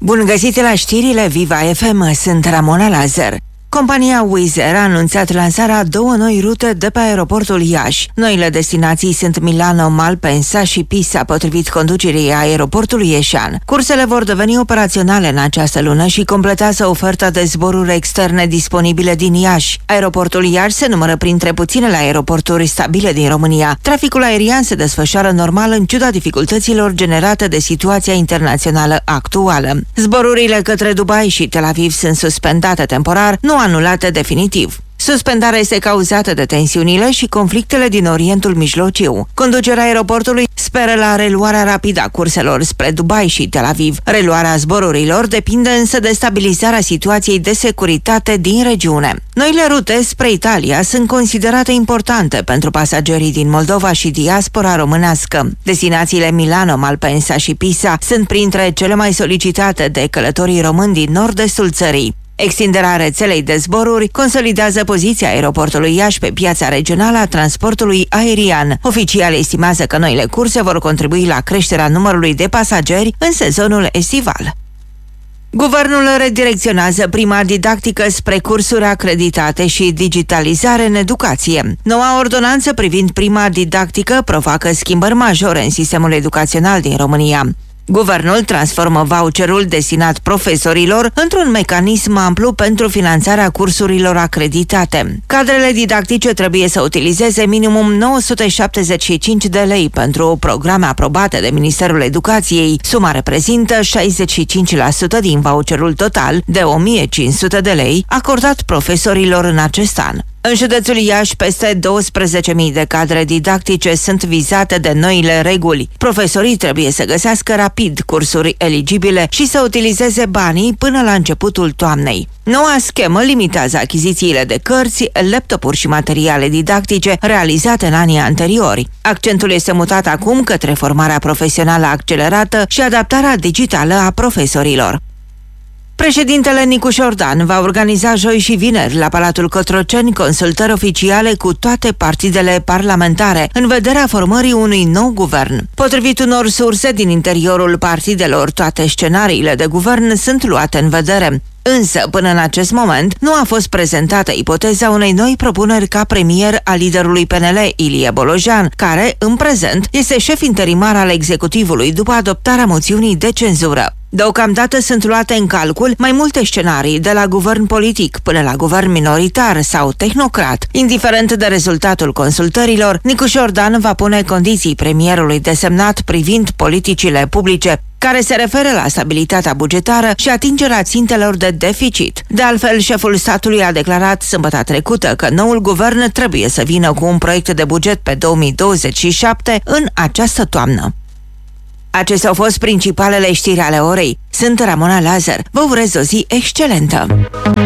Bun găsit la știrile Viva FM, sunt Ramona Lazar. Compania Wizz Air a anunțat lansarea 2 noi rute de pe aeroportul Iași. Noile destinații sunt Milano, Malpensa și Pisa, potrivit conducerii aeroportului ieșean. Cursele vor deveni operaționale în această lună și completează oferta de zboruri externe disponibile din Iași. Aeroportul Iași se numără printre puținele aeroporturi stabile din România. Traficul aerian se desfășoară normal în ciuda dificultăților generate de situația internațională actuală. Zborurile către Dubai și Tel Aviv sunt suspendate temporar, nu anulate definitiv. Suspendarea este cauzată de tensiunile și conflictele din Orientul Mijlociu. Conducerea aeroportului speră la reluarea rapidă a curselor spre Dubai și Tel Aviv. Reluarea zborurilor depinde însă de stabilizarea situației de securitate din regiune. Noile rute spre Italia sunt considerate importante pentru pasagerii din Moldova și diaspora românească. Destinațiile Milano, Malpensa și Pisa sunt printre cele mai solicitate de călătorii români din nord-estul țării. Extinderea rețelei de zboruri consolidează poziția aeroportului Iași pe piața regională a transportului aerian. Oficial estimează că noile curse vor contribui la creșterea numărului de pasageri în sezonul estival. Guvernul redirecționează prima didactică spre cursuri acreditate și digitalizare în educație. Noua ordonanță privind prima didactică provoacă schimbări majore în sistemul educațional din România. Guvernul transformă voucherul destinat profesorilor într-un mecanism amplu pentru finanțarea cursurilor acreditate. Cadrele didactice trebuie să utilizeze minimum 975 de lei pentru programe aprobate de Ministerul Educației. Suma reprezintă 65% din voucherul total de 1500 de lei acordat profesorilor în acest an. În județul Iași, peste 12.000 de cadre didactice sunt vizate de noile reguli. Profesorii trebuie să găsească rapid cursuri eligibile și să utilizeze banii până la începutul toamnei. Noua schemă limitează achizițiile de cărți, laptopuri și materiale didactice realizate în anii anteriori. Accentul este mutat acum către formarea profesională accelerată și adaptarea digitală a profesorilor. Președintele Nicu Șordan va organiza joi și vineri la Palatul Cotroceni consultări oficiale cu toate partidele parlamentare în vederea formării unui nou guvern. Potrivit unor surse din interiorul partidelor, toate scenariile de guvern sunt luate în vedere. Însă, până în acest moment, nu a fost prezentată ipoteza unei noi propuneri ca premier al liderului PNL, Ilie Bolojan, care, în prezent, este șef interimar al executivului după adoptarea moțiunii de cenzură. Deocamdată sunt luate în calcul mai multe scenarii, de la guvern politic până la guvern minoritar sau tehnocrat. Indiferent de rezultatul consultărilor, Nicu Șordan va pune condiții premierului desemnat privind politicile publice, care se referă la stabilitatea bugetară și atingerea țintelor de deficit. De altfel, șeful statului a declarat sâmbătă trecută că noul guvern trebuie să vină cu un proiect de buget pe 2027 în această toamnă. Acestea au fost principalele știri ale orei. Sunt Ramona Lazar. Vă urez o zi excelentă!